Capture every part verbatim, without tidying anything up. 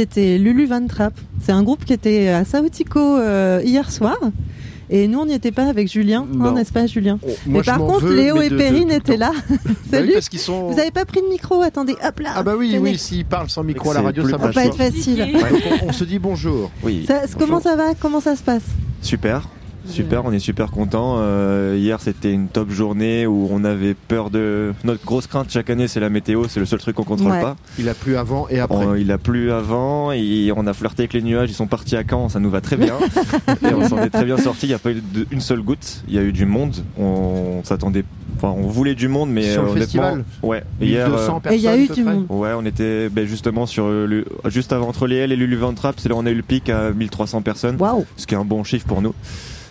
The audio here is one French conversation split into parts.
c'était Lulu Van Trapp. C'est un groupe qui était à Saotico euh, hier soir. Et nous, on n'y était pas avec Julien, hein, n'est-ce pas, Julien? oh, moi, Mais par je m'en contre, veux, Léo mais et de- Perrine de- étaient là. Bah Salut. oui, parce qu'ils sont... Vous n'avez pas pris de micro? Attendez, hop là. Ah bah oui, Tenez. oui, s'ils parlent sans micro à la C'est radio, plus ça Ça va marche pas être pas. facile. Ouais, donc on, on se dit bonjour. Oui. Ça, comment ça va? Comment ça se passe? Super. Super, on est super contents. Euh, hier, c'était une top journée où on avait peur de... Notre grosse crainte chaque année, c'est la météo. C'est le seul truc qu'on contrôle Ouais. pas. Il a plu avant et après. On- il a plu avant et on a flirté avec les nuages. Ils sont partis à Caen, ça nous va très bien. Et on s'en est très bien sorti. Il n'y a pas eu de- une seule goutte. Il y a eu du monde. On s'attendait... Enfin, on voulait du monde, mais Sur le honnêtement... festival Ouais. mille Hier, deux cents euh, personnes. Et il y a eu à peu du près. monde. Ouais, on était ben, justement sur le, juste avant entre les L et Lulu Van Trapp, c'est là où on a eu le pic à mille trois cents personnes, Waouh. ce qui est un bon chiffre pour nous.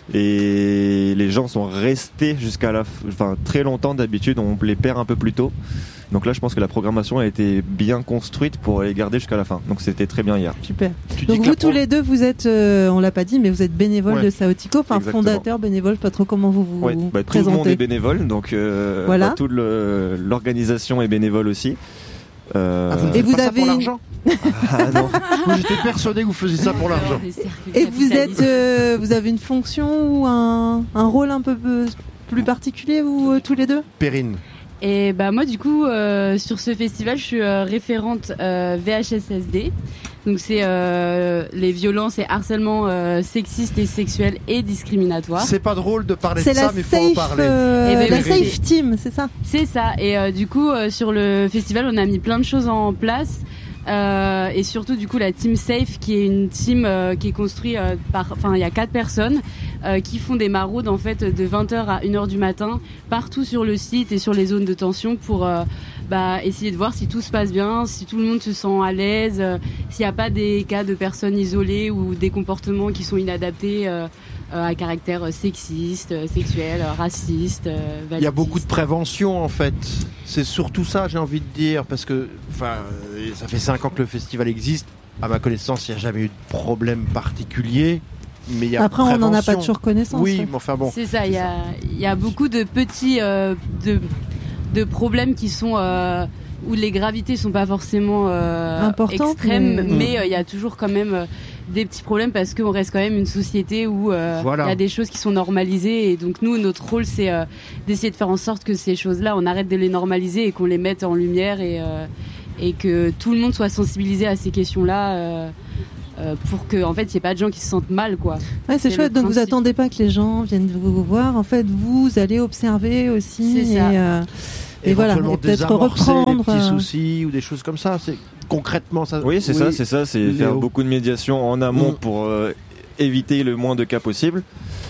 Et les gens sont restés jusqu'à la, f- enfin très longtemps. D'habitude, on les perd un peu plus tôt. Donc là, je pense que la programmation a été bien construite pour les garder jusqu'à la fin. Donc c'était très bien hier. Super. Tu dis Donc que vous la tous pro- les deux, vous êtes, euh, on l'a pas dit, mais vous êtes bénévole Ouais. de Saotico, enfin Exactement. fondateur, bénévole, je sais pas trop comment vous vous Ouais, bah, tout le monde présentez. est bénévole, donc euh, Voilà. enfin, toute le- l'organisation est bénévole aussi. Euh, Ah, vous ne Et faites vous pas ça avez- pour l'argent? ah, non. Moi, j'étais persuadé que vous faisiez ça pour l'argent. Et vous êtes, euh, vous avez une fonction ou un, un rôle un peu peu plus particulier, vous euh, tous les deux? Perrine. Et bah moi du coup euh, sur ce festival je suis euh, référente euh, V H S S D. Donc c'est euh, les violences et harcèlements euh, sexistes et sexuels et discriminatoires. C'est pas drôle de parler de C'est ça, la mais faut en safe, parler. euh, Eh ben, la oui, safe c'est- team, c'est ça? C'est ça. Et euh, du coup euh, sur le festival on a mis plein de choses en place. Euh, et surtout du coup la team Safe qui est une team euh, qui est construite euh, par, enfin il y a quatre personnes euh, qui font des maraudes en fait de vingt heures à une heure du matin partout sur le site et sur les zones de tension pour euh, bah, essayer de voir si tout se passe bien, si tout le monde se sent à l'aise, euh, s'il n'y a pas des cas de personnes isolées ou des comportements qui sont inadaptés euh, euh, à caractère sexiste, euh, sexuel, euh, raciste. euh, Il y a beaucoup de validiste. prévention en fait. C'est surtout ça, j'ai envie de dire, parce que enfin, euh, ça fait cinq ans que le festival existe. À ma connaissance, il n'y a jamais eu de problème particulier. Mais il y a Après, on n'en a pas prévention. toujours connaissance. Oui, ouais. mais enfin bon. C'est ça, il y a, il y a beaucoup de petits euh, de, de problèmes qui sont euh, où les gravités sont pas forcément euh, Importantes, extrêmes, mais- mais euh, il y a toujours quand même euh, des petits problèmes parce qu'on reste quand même une société où euh, il Voilà. y a des choses qui sont normalisées et donc nous notre rôle c'est euh, d'essayer de faire en sorte que ces choses-là on arrête de les normaliser et qu'on les mette en lumière et euh, et que tout le monde soit sensibilisé à ces questions-là. Euh, euh, pour que en fait il n'y ait pas de gens qui se sentent mal quoi. Ouais, c'est C'est chouette. le Donc vous principe. attendez pas que les gens viennent vous voir. En fait, vous allez observer aussi. C'est ça. Et, euh, et voilà, Éventuellement et peut-être désamorcer reprendre. des petits euh, soucis ou des choses comme ça. C'est concrètement ça. Oui, c'est ça, c'est ça, c'est Léo. faire beaucoup de médiation en amont Mm. pour euh, éviter le moins de cas possible.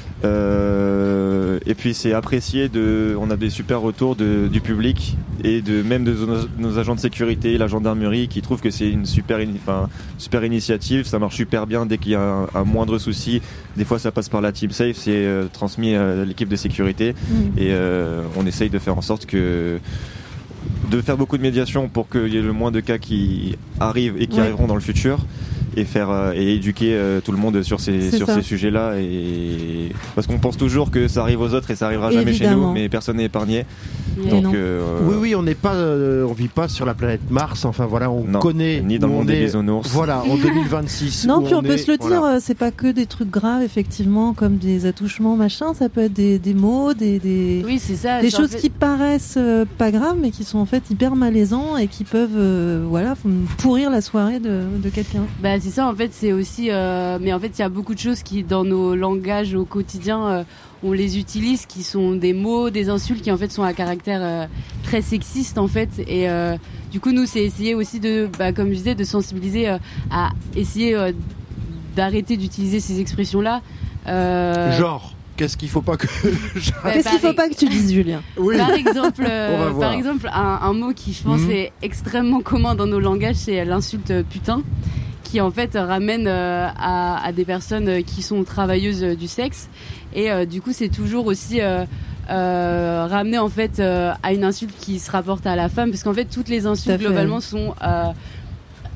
Euh, et puis c'est apprécié de, on a des super retours de, du public et de même de nos, nos agents de sécurité, la gendarmerie, qui trouvent que c'est une super, ini- enfin, super initiative. Ça marche super bien dès qu'il y a un, un moindre souci. Des fois, ça passe par la team safe, c'est euh, transmis à l'équipe de sécurité mm. et euh, on essaye de faire en sorte que de faire beaucoup de médiation pour qu'il y ait le moins de cas qui arrivent et qui Ouais. arriveront dans le futur et faire euh, et éduquer euh, tout le monde sur ces C'est sur ça. ces sujets-là et parce qu'on pense toujours que ça arrive aux autres et ça arrivera jamais chez Évidemment. nous, mais personne n'est épargné. Et non. Donc euh, Oui, oui, on n'est pas, euh, on vit pas sur la planète Mars. Enfin voilà, on Non, connaît ni dans où le monde on des est. bisounours. Voilà, en deux mille vingt-six. Non, où puis on, peut est, se le voilà. dire, euh, c'est pas que des trucs graves, effectivement, comme des attouchements, machin. Ça peut être des, des mots, des, des, Oui, c'est ça. des c'est en choses fait- qui paraissent euh, pas graves, mais qui sont en fait hyper malaisants et qui peuvent, euh, voilà, pourrir la soirée de, de quelqu'un. Bah c'est ça en fait, c'est aussi euh, mais en fait il y a beaucoup de choses qui dans nos langages au quotidien euh, on les utilise qui sont des mots, des insultes qui en fait sont à caractère euh, très sexiste en fait et euh, du coup nous c'est essayer aussi de bah, comme je disais de sensibiliser euh, à essayer euh, d'arrêter d'utiliser ces expressions là. Euh, Genre, qu'est-ce qu'il faut pas que j'arrête bah, Qu'est-ce qu'il faut par- pas que tu dises, Julien? Oui. Par exemple, euh, On va voir. par exemple un, un mot qui je pense Mhm. est extrêmement commun dans nos langages, c'est l'insulte putain, qui en fait ramène euh, à, à des personnes euh, qui sont travailleuses euh, du sexe et euh, du coup c'est toujours aussi euh, euh, ramené en fait euh, à une insulte qui se rapporte à la femme parce qu'en fait toutes les Tout à insultes fait. globalement sont euh,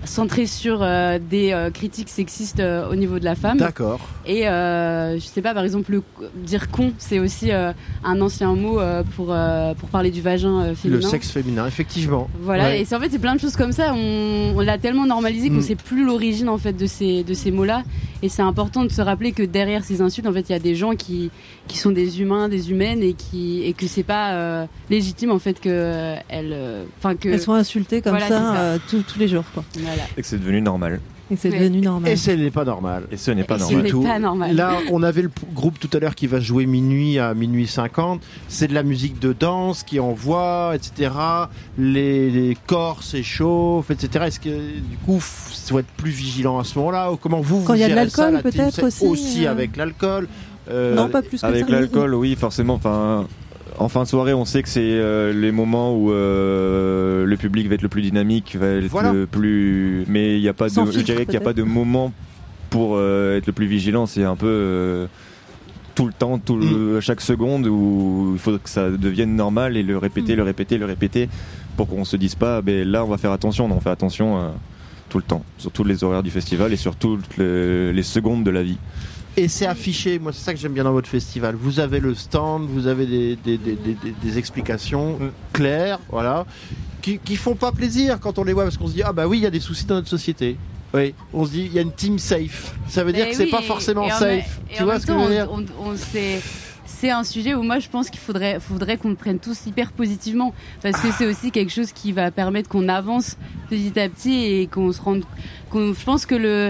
centré sur euh, des euh, critiques sexistes euh, au niveau de la femme. D'accord. Et euh, je sais pas, par exemple, le, dire con, c'est aussi euh, un ancien mot euh, pour, euh, pour parler du vagin euh, féminin. Le sexe féminin, effectivement. Voilà, ouais. et c'est en fait c'est plein de choses comme ça. On, on l'a tellement normalisé qu'on mm. sait plus l'origine en fait de ces de ces mots-là. Et c'est important de se rappeler que derrière ces insultes, en fait, il y a des gens qui qui sont des humains, des humaines, et qui et que c'est pas euh, légitime en fait que euh, elles, enfin euh, que elles soient insultées comme voilà, ça, ça. Euh, tous tous les jours, quoi. Voilà. Et que c'est devenu normal. Et c'est devenu normal. Et ce n'est pas normal. Et ce n'est pas et normal. Ce n'est pas normal. Là, on avait le groupe tout à l'heure qui va jouer minuit à minuit cinquante. C'est de la musique de danse qui envoie, et cetera. Les, les corps s'échauffent, et cetera. Est-ce que du coup, il faut être plus vigilant à ce moment-là, ou comment vous Quand vous il y a de l'alcool, l'alcool, peut-être aussi. Aussi euh... avec l'alcool. Euh, non, pas plus que avec ça. Avec l'alcool, oui, forcément. Enfin. En fin de soirée, on sait que c'est euh, les moments où euh, le public va être le plus dynamique, va être voilà. le plus. Mais il y a pas Sans de. filtre, je dirais qu'il n'y a pas de moment pour euh, être le plus vigilant. C'est un peu euh, tout le temps, tout le, mm. chaque seconde où il faut que ça devienne normal et le répéter, mm. le répéter, le répéter, pour qu'on se dise pas, ben là, on va faire attention. Non, on fait attention euh, tout le temps, sur tous les horaires du festival et sur toutes les, les secondes de la vie. Et c'est affiché, moi c'est ça que j'aime bien dans votre festival. Vous avez le stand, vous avez des, des, des, des, des explications claires, voilà, qui, qui font pas plaisir quand on les voit, parce qu'on se dit ah bah oui, il y a des soucis dans notre société. Oui, on se dit il y a une team safe. Ça veut dire et que oui, c'est pas forcément safe. Et tu vois ce que je veux dire? on, on, on c'est, c'est un sujet où moi je pense qu'il faudrait, faudrait qu'on le prenne tous hyper positivement, parce que ah. c'est aussi quelque chose qui va permettre qu'on avance petit à petit et qu'on se rende, qu'on, je pense que le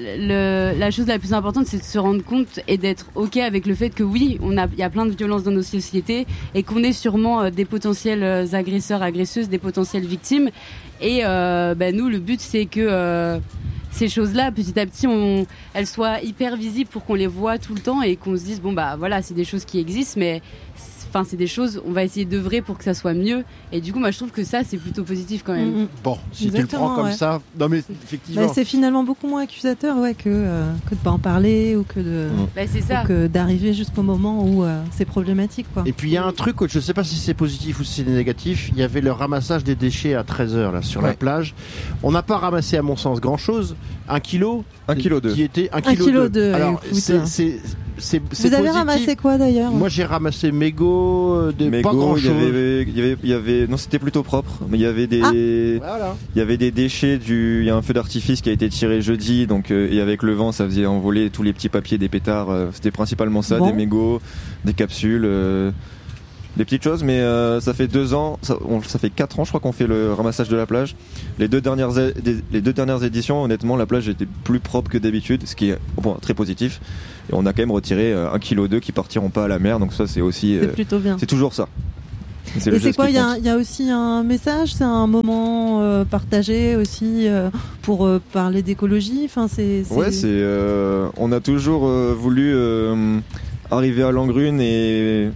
Le, la chose la plus importante, c'est de se rendre compte et d'être ok avec le fait que oui, on a, il y a plein de violences dans nos sociétés et qu'on est sûrement euh, des potentiels agresseurs, agresseuses, des potentielles victimes. Et euh, bah, nous, le but, c'est que euh, ces choses-là, petit à petit, on, elles soient hyper visibles pour qu'on les voit tout le temps et qu'on se dise bon bah voilà, c'est des choses qui existent, mais enfin c'est des choses, on va essayer d'œuvrer pour que ça soit mieux. Et du coup moi je trouve que ça c'est plutôt positif quand même. Mmh. Bon, si Exactement, tu le prends comme ouais. ça, non mais effectivement. Bah, c'est finalement beaucoup moins accusateur ouais, que, euh, que de pas en parler ou que, de, mmh. bah, c'est ça. ou que d'arriver jusqu'au moment où euh, c'est problématique, quoi. Et puis il y a un truc, je sais pas si c'est positif ou si c'est négatif, il y avait le ramassage des déchets à treize heures là, sur ouais. la plage. On n'a pas ramassé à mon sens grand chose, un kilo un kilo deux qui était un kilo, un kilo deux. Alors écoute, c'est, c'est, c'est, c'est vous avez positif. ramassé quoi d'ailleurs? Moi j'ai ramassé mégots, des mégots, pas grand chose. Il y avait, il y avait, il y avait, non c'était plutôt propre, mais il y avait des, ah. voilà. il y avait des déchets du, il y a un feu d'artifice qui a été tiré jeudi, donc euh, et avec le vent ça faisait envoler tous les petits papiers des pétards. Euh, c'était principalement ça, bon. Des mégots, des capsules. Euh, Des petites choses, mais euh, ça fait deux ans, ça, on, ça fait quatre ans, je crois qu'on fait le ramassage de la plage. Les deux dernières, é- les deux dernières éditions, honnêtement, la plage était plus propre que d'habitude, ce qui est bon, très positif. Et on a quand même retiré euh, un kilo deux qui partiront pas à la mer, donc ça c'est aussi. C'est euh, plutôt bien. C'est toujours ça. C'est et c'est quoi? Il y, y a aussi un message, c'est un moment euh, partagé aussi euh, pour euh, parler d'écologie. Enfin, c'est, c'est... Ouais, c'est. Euh, on a toujours euh, voulu euh, arriver à Langrune et.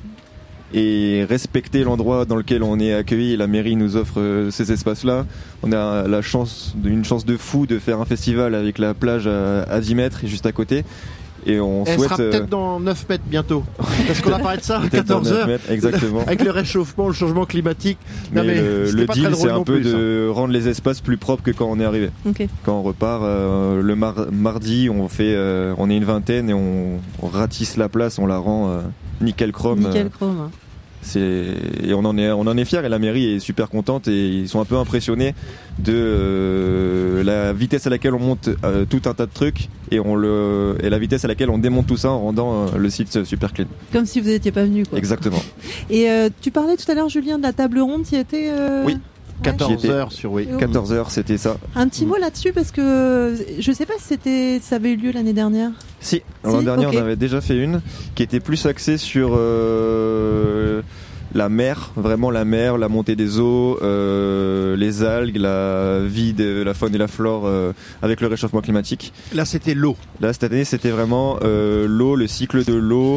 et respecter l'endroit dans lequel on est accueilli. La mairie nous offre euh, ces espaces-là. On a la chance, une chance de fou de faire un festival avec la plage à, à dix mètres et juste à côté. Et on Elle souhaite. sera peut-être euh... dans neuf mètres bientôt. Parce qu'on a parlé de ça à quatorze heures. Exactement. Avec le réchauffement, le changement climatique. Mais, non, mais le, le pas deal, très c'est un peu plus, de hein. rendre les espaces plus propres que quand on est arrivé. Okay. Quand on repart, euh, le mar- mardi, on fait, euh, on est une vingtaine et on, on ratisse la place, on la rend euh, nickel chrome. Nickel euh, chrome. C'est... Et on en est, on en est fiers et la mairie est super contente et ils sont un peu impressionnés de euh, la vitesse à laquelle on monte euh, tout un tas de trucs et, on le, et la vitesse à laquelle on démonte tout ça en rendant euh, le site super clean. Comme si vous n'étiez pas venu, quoi. Exactement. Et euh, tu parlais tout à l'heure, Julien, de la table ronde, tu y étais euh... Oui. quatorze heures sur oui. quatorze heures, c'était ça. Un petit mot là-dessus parce que je sais pas si c'était, ça avait eu lieu l'année dernière. Si, l'année si dernière okay. on avait déjà fait une qui était plus axée sur euh, la mer, vraiment la mer, la montée des eaux, euh, les algues, la vie de la faune et la flore euh, avec le réchauffement climatique. Là c'était l'eau. Là cette année c'était vraiment euh, l'eau, le cycle de l'eau,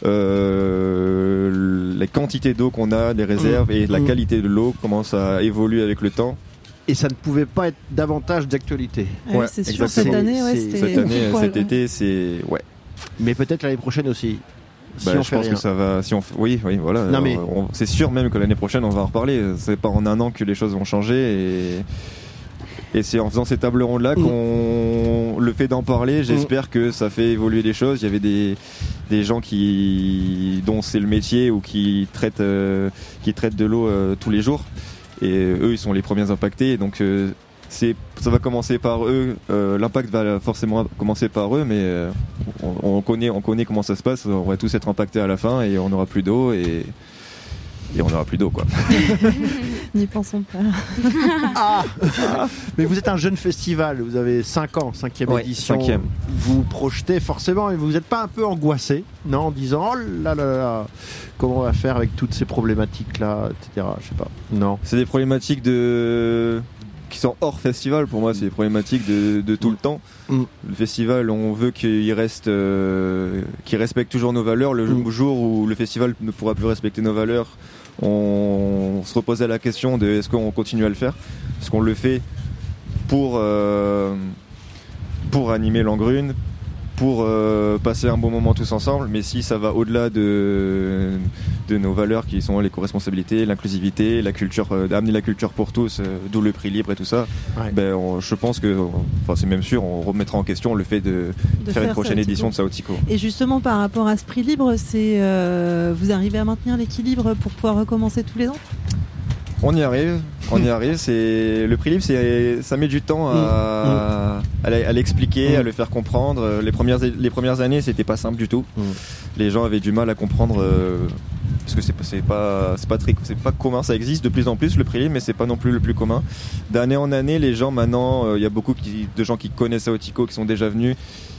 euh, les quantités d'eau qu'on a, des réserves mmh. et la mmh. qualité de l'eau, comment ça évolue avec le temps. Et ça ne pouvait pas être davantage d'actualité. Ouais, ouais, c'est sûr, cette année, ouais, c'était... Cette année, ouais, cet ouais. été, c'est... Ouais. Mais peut-être l'année prochaine aussi. Si bah, on je fait pense rien. que ça va... Si on f... Oui, oui, voilà. Non, mais... on... C'est sûr même que l'année prochaine, on va en reparler. C'est pas en un an que les choses vont changer et... Et c'est en faisant ces tables rondes là qu'on le fait d'en parler. J'espère que ça fait évoluer les choses. Il y avait des des gens qui dont c'est le métier ou qui traitent euh, qui traitent de l'eau euh, tous les jours. Et eux, ils sont les premiers impactés. Donc euh, c'est ça va commencer par eux. Euh, l'impact va forcément commencer par eux, mais euh, on, on connaît on connaît comment ça se passe. On va tous être impactés à la fin et on n'aura plus d'eau et et on n'aura plus d'eau, quoi. N'y pensons pas. Ah, ah mais vous êtes un jeune festival, vous avez cinq ans, cinquième ouais, édition. cinquième. Vous vous projetez forcément et vous n'êtes pas un peu angoissé, non, en disant oh là là là, comment on va faire avec toutes ces problématiques-là, et cetera. Je sais pas. Non. C'est des problématiques de qui sont hors festival. Pour moi, c'est des problématiques de, de tout le temps. Mm. Le festival, on veut qu'il reste, euh, qu'il respecte toujours nos valeurs. Le mm. jour où le festival ne pourra plus respecter nos valeurs, on se reposait la question de est-ce qu'on continue à le faire, est-ce qu'on le fait pour euh, pour animer Langrune, pour euh, passer un bon moment tous ensemble, mais si ça va au-delà de de nos valeurs qui sont l'éco-responsabilité, l'inclusivité, la culture, euh, d'amener la culture pour tous, euh, d'où le prix libre et tout ça, ouais. ben on, je pense que, enfin c'est même sûr, on remettra en question le fait de, de faire, faire une prochaine édition de Saotico. Et justement par rapport à ce prix libre, c'est euh, vous arrivez à maintenir l'équilibre pour pouvoir recommencer tous les ans ? On y arrive, on y arrive. C'est le prix libre, c'est ça met du temps à, à, à l'expliquer, à le faire comprendre. Les premières les premières années, c'était pas simple du tout. Les gens avaient du mal à comprendre euh, parce que c'est c'est pas c'est pas très c'est pas commun. Ça existe de plus en plus le prix libre, mais c'est pas non plus le plus commun. D'année en année, les gens maintenant, il euh, y a beaucoup qui, de gens qui connaissent Saotico, qui sont déjà venus,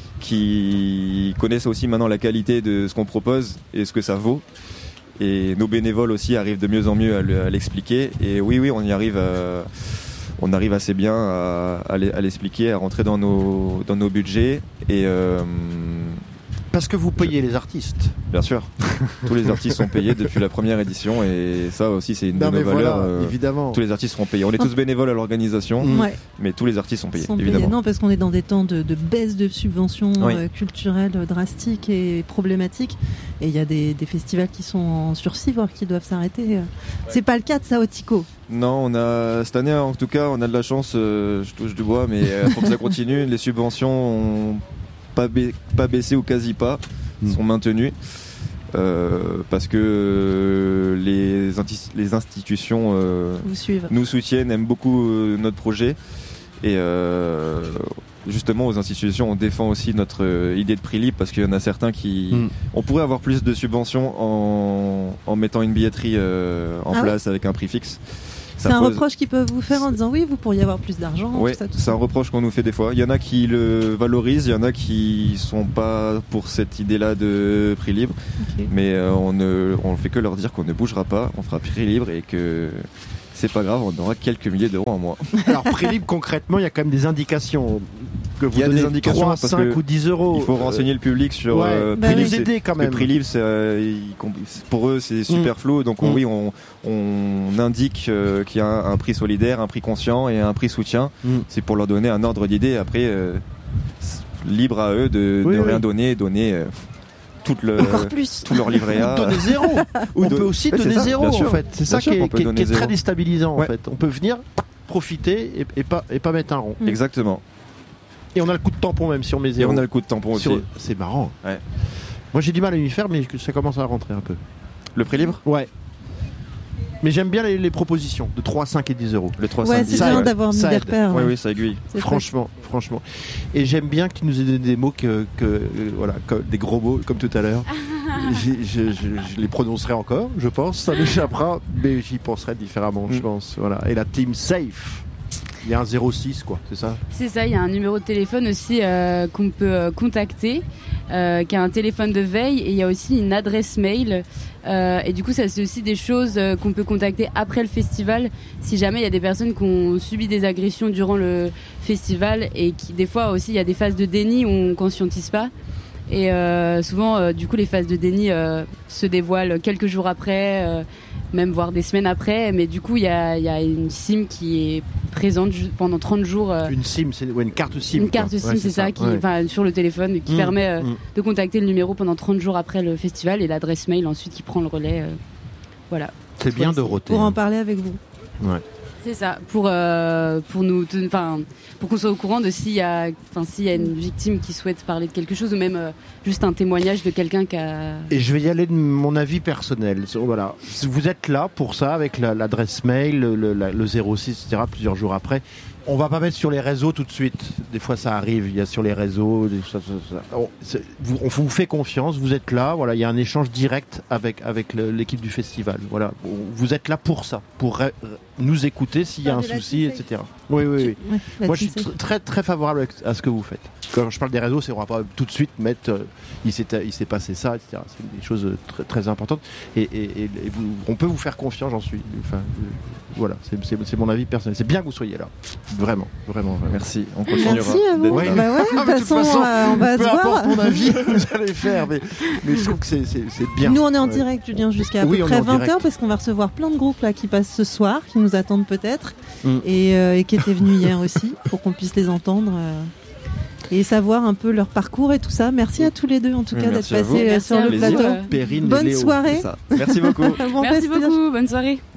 qui connaissent aussi maintenant la qualité de ce qu'on propose et ce que ça vaut. Et nos bénévoles aussi arrivent de mieux en mieux à l'expliquer. Et oui, oui, on y arrive, à, on arrive assez bien à, à l'expliquer, à rentrer dans nos, dans nos budgets. Et euh, parce que vous payez les artistes. Bien sûr, tous les artistes sont payés depuis la première édition et ça aussi c'est une non, de nos valeurs. Voilà, euh, évidemment. Tous les artistes seront payés. On est tous bénévoles à l'organisation, ouais. mais tous les artistes sont payés, sont évidemment. Payés. Non, parce qu'on est dans des temps de, de baisse de subventions oui. euh, culturelles drastiques et problématiques. Et il y a des, des festivals qui sont en sursis, voire qui doivent s'arrêter. C'est pas le cas de Saotico. Non, on a cette année en tout cas, on a de la chance. Euh, je touche du bois, mais il faut que ça continue. Les subventions ont pas, ba- pas baissé ou quasi pas, mmh. sont maintenues. Euh, parce que euh, les, inti- les institutions euh, nous soutiennent, aiment beaucoup euh, notre projet et euh, justement aux institutions on défend aussi notre euh, idée de prix libre parce qu'il y en a certains qui mm. on pourrait avoir plus de subventions en, en mettant une billetterie euh, en ah place ouais. avec un prix fixe. Ça c'est un pose... reproche qu'ils peuvent vous faire en disant oui, vous pourriez avoir plus d'argent. Oui, tout ça, tout c'est ça. un reproche qu'on nous fait des fois. Il y en a qui le valorisent, il y en a qui sont pas pour cette idée-là de prix libre. Okay. Mais euh, on ne, on fait que leur dire qu'on ne bougera pas, on fera prix libre et que c'est pas grave, on aura quelques milliers d'euros en moins. Alors prix libre, concrètement, il y a quand même des indications. Que vous il y a donnez des indications trois, cinq ou dix euros. Il faut renseigner euh, le public sur ouais, euh, bah prix oui. libre. Aider quand même. Le prix libre, c'est, euh, pour eux, c'est super mmh. flou. Donc mmh. on, oui, on, on indique euh, qu'il y a un, un prix solidaire, un prix conscient et un prix soutien. Mmh. C'est pour leur donner un ordre d'idée. Après, euh, libre à eux de, oui, de oui. rien donner, donner. Euh, Tout, le, tout leur livret A. Ou donner zéro. Ou on de... peut aussi ouais, donner ça, zéro en sûr. fait. C'est bien ça sûr, qui est, qui est, qui est très déstabilisant ouais. en fait. On peut venir profiter et, et, pas, et pas mettre un rond. Mmh. Exactement. Et on a le coup de tampon même si on met zéro. Et on a le coup de tampon aussi. Sur... C'est marrant. Ouais. Moi j'ai du mal à m'y faire mais ça commence à rentrer un peu. Le prix libre ? Ouais. Mais j'aime bien les, les propositions de trois, cinq et dix euros. Le trois, ouais, cinq, c'est bien ouais. d'avoir mis des repères. Oui, oui, ça aiguille. C'est franchement, fait. franchement. Et j'aime bien qu'il nous ait donné des mots que, que euh, voilà, que, des gros mots comme tout à l'heure. je, je, je, je les prononcerai encore, je pense. Ça m'échappera, mais j'y penserai différemment, mm. je pense. Voilà. Et la team Safe. Il y a un zéro six, quoi, c'est ça ? C'est ça, il y a un numéro de téléphone aussi euh, qu'on peut euh, contacter, euh, qui a un téléphone de veille, et il y a aussi une adresse mail. Euh, et du coup, ça, c'est aussi des choses euh, qu'on peut contacter après le festival, si jamais il y a des personnes qui ont subi des agressions durant le festival, et qui, des fois aussi, il y a des phases de déni où on ne conscientise pas. Et euh, souvent, euh, du coup, les phases de déni euh, se dévoilent quelques jours après, euh, même voire des semaines après. Mais du coup, il y a, y a une SIM qui est présente pendant trente jours. Euh, une SIM, c'est ouais, une carte SIM. Une carte SIM, ouais, c'est, c'est ça, ça. Qui, ouais. sur le téléphone, qui mmh, permet euh, mmh. de contacter le numéro pendant trente jours après le festival et l'adresse mail ensuite qui prend le relais. Euh, voilà. C'est bien de roter. Pour en parler avec vous. Ouais. C'est ça, pour euh, pour nous, enfin pour qu'on soit au courant de s'il y a, enfin s'il y a une victime qui souhaite parler de quelque chose ou même euh, juste un témoignage de quelqu'un qui a. Et je vais y aller de mon avis personnel. Voilà, vous êtes là pour ça avec la, l'adresse mail, le, le, le zéro six, et cetera. Plusieurs jours après. On va pas mettre sur les réseaux tout de suite. Des fois, ça arrive. Il y a sur les réseaux. Des, ça, ça, ça. On, vous, on vous fait confiance. Vous êtes là. Voilà, il y a un échange direct avec avec le, l'équipe du festival. Voilà, vous êtes là pour ça, pour ré, nous écouter s'il y a un souci, et cetera. Oui, oui, oui. Ouais, moi, je suis tr- très très favorable à ce que vous faites. Quand je parle des réseaux, c'est on va pas tout de suite mettre. Euh, il s'est il s'est passé ça, et cetera. C'est des choses très très importantes. Et, et, et, et vous, on peut vous faire confiance, j'en suis. Enfin, euh, voilà, c'est, c'est, c'est mon avis personnel. C'est bien que vous soyez là. Vraiment, vraiment, vraiment. Merci. On continuera. Merci à vous. Ouais. Bah ouais, de toute façon, façon euh, on va peu se voir. Peu importe mon avis, vous allez faire, mais, mais je trouve que c'est, c'est, c'est bien. Nous, on est en ouais. direct, Julien, jusqu'à à oui, peu près vingt heures, direct. parce qu'on va recevoir plein de groupes là qui passent ce soir, qui nous attendent peut-être, mm. et, euh, et qui étaient venus hier aussi, pour qu'on puisse les entendre. Euh... et savoir un peu leur parcours et tout ça. Merci à tous les deux en tout oui, cas d'être passés Merci sur le plaisir. plateau. Perrine Bonne et Léo, soirée. Merci beaucoup. Bon Merci festival. beaucoup, bonne soirée.